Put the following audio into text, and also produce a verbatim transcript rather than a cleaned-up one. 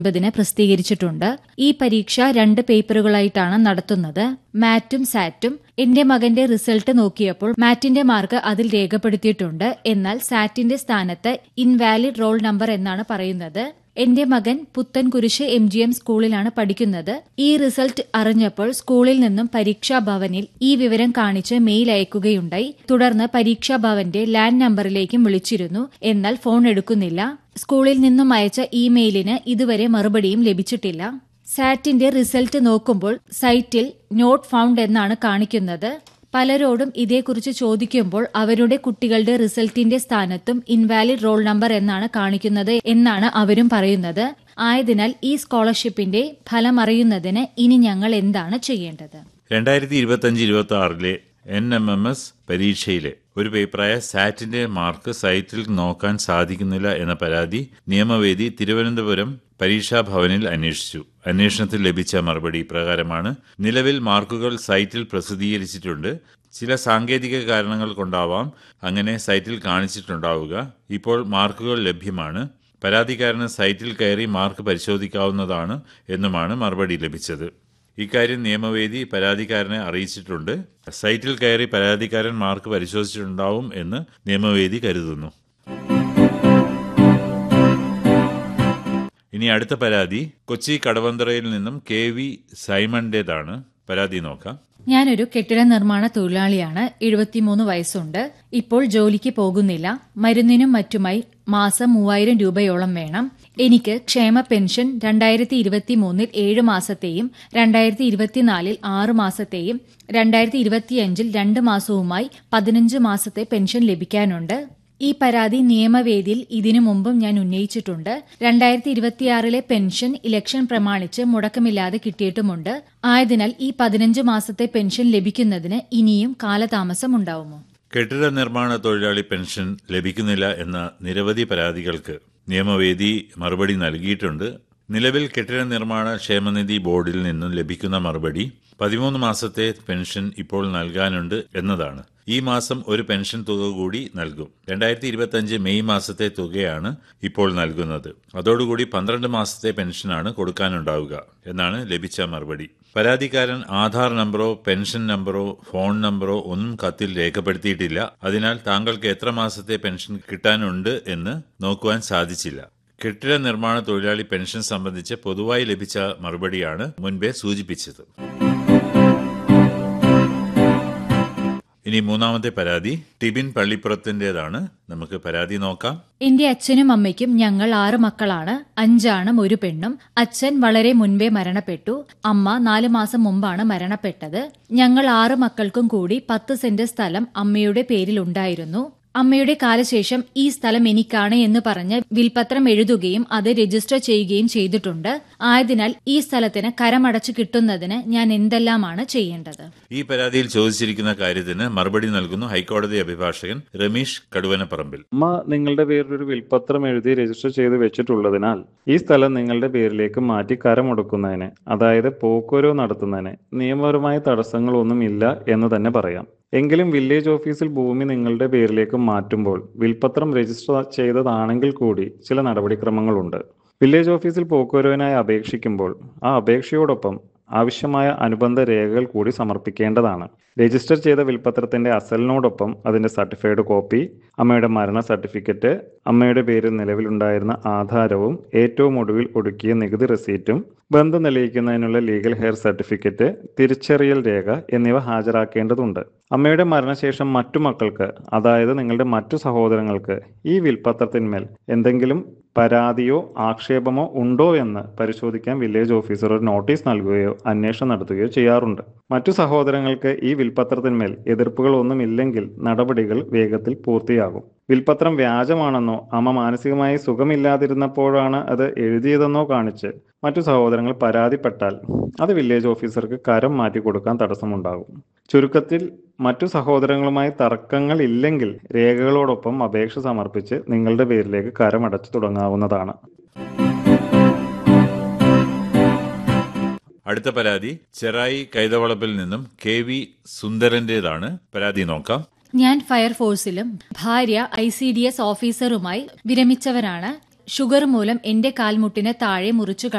ന് പ്രസിദ്ധീകരിച്ചിട്ടുണ്ട്. ഈ പരീക്ഷ രണ്ട് പേപ്പറുകളായിട്ടാണ് നടത്തുന്നത്, മാറ്റും സാറ്റും. എന്റെ മകന്റെ റിസൾട്ട് നോക്കിയപ്പോൾ മാറ്റിന്റെ മാർക്ക് അതിൽ രേഖപ്പെടുത്തിയിട്ടുണ്ട്. എന്നാൽ സാറ്റിന്റെ സ്ഥാനത്ത് ഇൻവാലിഡ് റോൾ നമ്പർ എന്നാണ് പറയുന്നത്. എന്റെ മകൻ പുത്തൻകുരിശ് എം ജി എം സ്കൂളിലാണ് പഠിക്കുന്നത്. ഈ റിസൾട്ട് അറിഞ്ഞപ്പോൾ സ്കൂളിൽ നിന്നും പരീക്ഷാ ഭവനിൽ ഈ വിവരം കാണിച്ച് മെയിൽ അയക്കുകയുണ്ടായി. തുടർന്ന് പരീക്ഷാ ഭവന്റെ ലാൻഡ് നമ്പറിലേക്കും വിളിച്ചിരുന്നു. എന്നാൽ ഫോൺ എടുക്കുന്നില്ല. സ്കൂളിൽ നിന്നും അയച്ച ഇമെയിലിന് ഇതുവരെ മറുപടിയും ലഭിച്ചിട്ടില്ല. സാറ്റിന്റെ റിസൾട്ട് നോക്കുമ്പോൾ സൈറ്റിൽ നോട്ട് ഫൗണ്ട് എന്നാണ് കാണിക്കുന്നത്. പലരോടും ഇതേക്കുറിച്ച് ചോദിക്കുമ്പോൾ അവരുടെ കുട്ടികളുടെ റിസൾട്ടിന്റെ സ്ഥാനത്തും ഇൻവാലിഡ് റോൾ നമ്പർ എന്നാണ് കാണിക്കുന്നത് എന്നാണ് അവരും പറയുന്നത്. ആയതിനാൽ ഈ സ്കോളർഷിപ്പിന്റെ ഫലം അറിയുന്നതിന് ഇനി ഞങ്ങൾ എന്താണ് ചെയ്യേണ്ടത്? രണ്ടായിരത്തി ഇരുപത്തി അഞ്ച് ഇരുപത്തി ആറിലെ എൻ എം എം എസ് പരീക്ഷയിലെ ഒരു പേപ്പറായ സാറ്റിന്റെ മാർക്ക് സൈറ്റിൽ നോക്കാൻ സാധിക്കുന്നില്ല എന്ന പരാതി നിയമവേദി തിരുവനന്തപുരം പരീക്ഷാ ഭവനിൽ അന്വേഷിച്ചു. അന്വേഷണത്തിൽ ലഭിച്ച മറുപടി ഇപ്രകാരമാണ്. നിലവിൽ മാർക്കുകൾ സൈറ്റിൽ പ്രസിദ്ധീകരിച്ചിട്ടുണ്ട്. ചില സാങ്കേതിക കാരണങ്ങൾ കൊണ്ടാവാം അങ്ങനെ സൈറ്റിൽ കാണിച്ചിട്ടുണ്ടാവുക. ഇപ്പോൾ മാർക്കുകൾ ലഭ്യമാണ്. പരാതിക്കാരന് സൈറ്റിൽ കയറി മാർക്ക് പരിശോധിക്കാവുന്നതാണ് എന്നുമാണ് മറുപടി ലഭിച്ചത്. ഇക്കാര്യം നിയമവേദി പരാതിക്കാരനെ അറിയിച്ചിട്ടുണ്ട്. സൈറ്റിൽ കയറി പരാതിക്കാരൻ മാർക്ക് പരിശോധിച്ചിട്ടുണ്ടാവും എന്ന് നിയമവേദി കരുതുന്നു. ഇനി അടുത്ത പരാതി കൊച്ചി കടവന്ത്രയിൽ നിന്നും കെ വി സൈമന്റേതാണ്. പരാതി നോക്കാം. ഞാനൊരു കെട്ടിട നിർമ്മാണ തൊഴിലാളിയാണ്. എഴുപത്തിമൂന്ന് വയസ്സുണ്ട്. ഇപ്പോൾ ജോലിക്ക് പോകുന്നില്ല. മരുന്നിനും മറ്റുമായി മാസം മൂവായിരം രൂപയോളം വേണം. എനിക്ക് ക്ഷേമ പെൻഷൻ രണ്ടായിരത്തി ഇരുപത്തി മൂന്നിൽ ഏഴ് മാസത്തെയും രണ്ടായിരത്തി ഇരുപത്തിനാലിൽ ആറ് മാസത്തെയും രണ്ടായിരത്തി ഇരുപത്തിയഞ്ചിൽ രണ്ട് മാസവുമായി പതിനഞ്ച് മാസത്തെ പെൻഷൻ ലഭിക്കാനുണ്ട്. ഈ പരാതി നിയമവേദിയിൽ ഇതിനു മുമ്പും ഞാൻ ഉന്നയിച്ചിട്ടുണ്ട്. രണ്ടായിരത്തി ഇരുപത്തിയാറിലെ പെൻഷൻ ഇലക്ഷൻ പ്രമാണിച്ച് മുടക്കമില്ലാതെ കിട്ടിയിട്ടുമുണ്ട്. ആയതിനാൽ ഈ പതിനഞ്ച് മാസത്തെ പെൻഷൻ ലഭിക്കുന്നതിന് ഇനിയും കാലതാമസം ഉണ്ടാവുമോ? കെട്ടിട നിർമ്മാണ തൊഴിലാളി പെൻഷൻ ലഭിക്കുന്നില്ല എന്ന നിരവധി പരാതികൾക്ക് നിയമവേദി മറുപടി നൽകിയിട്ടുണ്ട്. നിലവിൽ കെട്ടിട നിർമ്മാണ ക്ഷേമനിധി ബോർഡിൽ നിന്നും ലഭിക്കുന്ന മറുപടി പതിമൂന്ന് മാസത്തെ പെൻഷൻ ഇപ്പോൾ നൽകാനുണ്ട് എന്നതാണ്. ഈ മാസം ഒരു പെൻഷൻ തുക കൂടി നൽകും. രണ്ടായിരത്തി ഇരുപത്തി അഞ്ച് മെയ് മാസത്തെ തുകയാണ് ഇപ്പോൾ നൽകുന്നത്. അതോടുകൂടി പന്ത്രണ്ട് മാസത്തെ പെൻഷനാണ് കൊടുക്കാനുണ്ടാവുക എന്നാണ് ലഭിച്ച മറുപടി. പരാതിക്കാരൻ ആധാർ നമ്പറോ പെൻഷൻ നമ്പറോ ഫോൺ നമ്പറോ ഒന്നും കത്തിൽ രേഖപ്പെടുത്തിയിട്ടില്ല. അതിനാൽ താങ്കൾക്ക് എത്ര മാസത്തെ പെൻഷൻ കിട്ടാനുണ്ട് എന്ന് നോക്കുവാൻ സാധിച്ചില്ല. കെട്ടിട നിർമ്മാണ തൊഴിലാളി പെൻഷൻ സംബന്ധിച്ച് പൊതുവായി ലഭിച്ച മറുപടിയാണ് മുൻപേ സൂചിപ്പിച്ചത്. ഇനി മൂന്നാമത്തെ പരാതി ടിബിൻ പള്ളിപ്പുറത്തിന്റേതാണ്. നമുക്ക് പരാതി നോക്കാം. എന്റെ അച്ഛനും അമ്മയ്ക്കും ഞങ്ങൾ ആറ് മക്കളാണ്. അഞ്ചാണും ഒരു പെണ്ണും. അച്ഛൻ വളരെ മുൻപേ മരണപ്പെട്ടു. അമ്മ നാല് മാസം മുമ്പാണ് മരണപ്പെട്ടത്. ഞങ്ങൾ ആറ് മക്കൾക്കും കൂടി പത്ത് സെന്റ് സ്ഥലം അമ്മയുടെ പേരിൽ ഉണ്ടായിരുന്നു. അമ്മയുടെ കാലശേഷം ഈ സ്ഥലം എനിക്കാണ് എന്ന് പറഞ്ഞ് വിൽപത്രം എഴുതുകയും അത് രജിസ്റ്റർ ചെയ്യുകയും ചെയ്തിട്ടുണ്ട്. ആയതിനാൽ ഈ സ്ഥലത്തിന് കരമടച്ചു കിട്ടുന്നതിന് ഞാൻ എന്തെല്ലാമാണ് ചെയ്യേണ്ടത്? ഈ പരാതിയിൽ ചോദിച്ചിരിക്കുന്ന കാര്യത്തിന് മറുപടി നൽകുന്നു ഹൈക്കോടതി അഭിഭാഷകൻ രമേശ് കടുവനപ്പറമ്പിൽ. അമ്മ നിങ്ങളുടെ പേരിൽ ഒരു വിൽപത്രം എഴുതി രജിസ്റ്റർ ചെയ്ത് വെച്ചിട്ടുള്ളതിനാൽ ഈ സ്ഥലം നിങ്ങളുടെ പേരിലേക്ക് മാറ്റി കരമുടക്കുന്നതിന്, അതായത് പോക്കുവരവ് നടത്തുന്നതിന് നിയമപരമായ തടസ്സങ്ങളൊന്നും ഇല്ല എന്ന് തന്നെ പറയാം. എങ്കിലും വില്ലേജ് ഓഫീസിൽ ഭൂമി നിങ്ങളുടെ പേരിലേക്ക് മാറ്റുമ്പോൾ വിൽപത്രം രജിസ്റ്റർ ചെയ്തതാണെങ്കിൽ കൂടി ചില നടപടിക്രമങ്ങളുണ്ട്. വില്ലേജ് ഓഫീസിൽ പോക്കുവരവിനായി അപേക്ഷിക്കുമ്പോൾ ആ അപേക്ഷയോടൊപ്പം ആവശ്യമായ അനുബന്ധ രേഖകൾ കൂടി സമർപ്പിക്കേണ്ടതാണ്. രജിസ്റ്റർ ചെയ്ത വിൽപത്രത്തിന്റെ അസലിനോടൊപ്പം അതിന്റെ സർട്ടിഫൈഡ് കോപ്പി, അമ്മയുടെ മരണ സർട്ടിഫിക്കറ്റ്, അമ്മയുടെ പേരിൽ നിലവിലുണ്ടായിരുന്ന ആധാരവും ഏറ്റവും ഒടുവിൽ ഒടുക്കിയ നികുതി റെസീറ്റും, ബന്ധം തെളിയിക്കുന്നതിനുള്ള ലീഗൽ ഹെയർ സർട്ടിഫിക്കറ്റ്, തിരിച്ചറിയൽ രേഖ എന്നിവ ഹാജരാക്കേണ്ടതുണ്ട്. അമ്മയുടെ മരണശേഷം മറ്റു മക്കൾക്ക്, അതായത് നിങ്ങളുടെ മറ്റു സഹോദരങ്ങൾക്ക് ഈ വിൽപത്രത്തിന്മേൽ എന്തെങ്കിലും പരാതിയോ ആക്ഷേപമോ ഉണ്ടോ എന്ന് പരിശോധിക്കാൻ വില്ലേജ് ഓഫീസർ ഒരു നോട്ടീസ് നൽകുകയോ അന്വേഷണം നടത്തുകയോ ചെയ്യാറുണ്ട്. മറ്റു സഹോദരങ്ങൾക്ക് ഈ വിൽപത്രത്തിന്മേൽ എതിർപ്പുകൾ ഒന്നുമില്ലെങ്കിൽ നടപടികൾ വേഗത്തിൽ പൂർത്തിയാകും. വിൽപത്രം വ്യാജമാണെന്നോ അമ്മ മാനസികമായി സുഖമില്ലാതിരുന്നപ്പോഴാണ് അത് എഴുതിയതെന്നോ കാണിച്ച് മറ്റു സഹോദരങ്ങൾ പരാതിപ്പെട്ടാൽ അത് വില്ലേജ് ഓഫീസർക്ക് കരം മാറ്റി കൊടുക്കാൻ തടസ്സമുണ്ടാകും. ചുരുക്കത്തിൽ മറ്റു സഹോദരങ്ങളുമായി തർക്കങ്ങൾ ഇല്ലെങ്കിൽ രേഖകളോടൊപ്പം അപേക്ഷ സമർപ്പിച്ച് നിങ്ങളുടെ പേരിലേക്ക് കരമടച്ചു തുടങ്ങാവുന്നതാണ്. അടുത്ത പരാതി ചെറായി കൈതവളപ്പിൽ നിന്നും കെ വി സുന്ദരന്റേതാണ്. പരാതി നോക്കാം. ഞാൻ ഫയർഫോഴ്സിലും ഭാര്യ I C D S ഓഫീസറുമായി വിരമിച്ചവരാണ്. Sugar മൂലം എന്റെ കാൽമുട്ടിന് താഴെ മുറിച്ചു